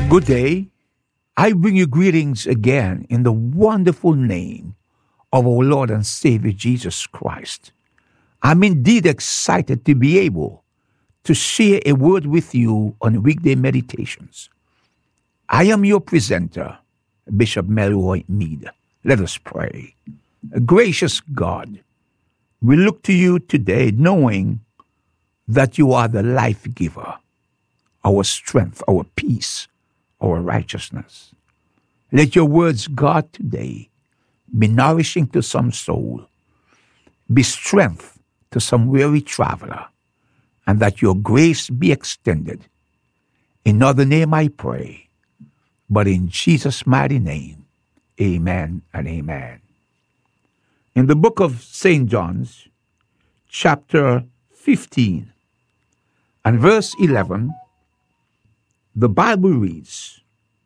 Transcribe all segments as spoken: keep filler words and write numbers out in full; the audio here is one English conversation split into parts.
Good day. I bring you greetings again in the wonderful name of our Lord and Savior Jesus Christ. I'm indeed excited to be able to share a word with you on weekday meditations. I am your presenter, Bishop Melroy Mead. Let us pray. Gracious God, we look to you today knowing that you are the life giver, our strength, our peace, our righteousness. Let your words, God, today be nourishing to some soul, be strength to some weary traveler, and that your grace be extended. In other name I pray, but in Jesus' mighty name, amen and amen. In the book of Saint John's, chapter fifteen, and verse eleven, the Bible reads,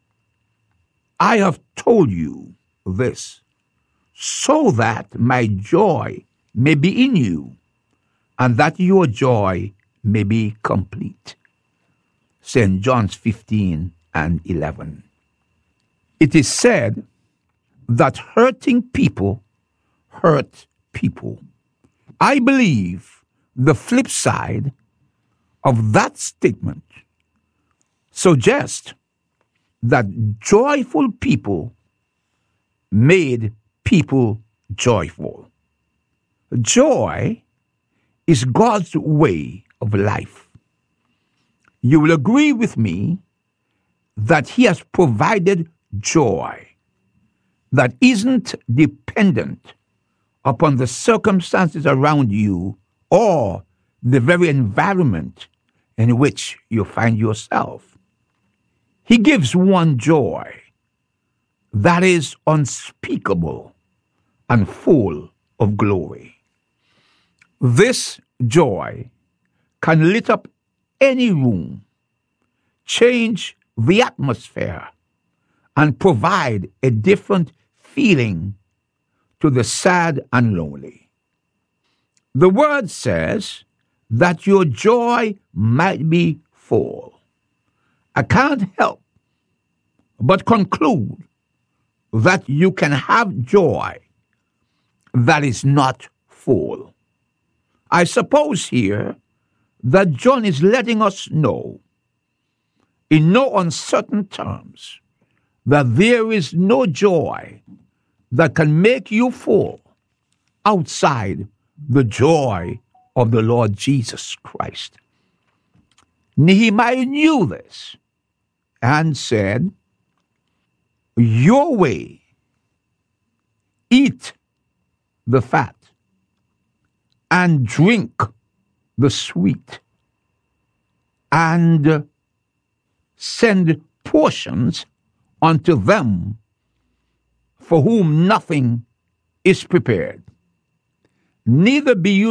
I have told you this, so that my joy may be in you, and that your joy may be complete. Saint John's fifteen and eleven. It is said that hurting people hurt people. I believe the flip side of that statement suggests that joyful people made people joyful. Joy is God's way of life. You will agree with me that He has provided joy that isn't dependent upon the circumstances around you or the very environment in which you find yourself. He gives one joy that is unspeakable and full of glory. This joy can lit up any room, change the atmosphere, and provide a different feeling to the sad and lonely. The word says that your joy might be full. I can't help but conclude that you can have joy that is not full. I suppose here that John is letting us know in no uncertain terms that there is no joy that can make you full outside the joy of the Lord Jesus Christ. Nehemiah knew this and said, your way, eat the fat and drink the sweet, and send portions unto them for whom nothing is prepared. Neither be you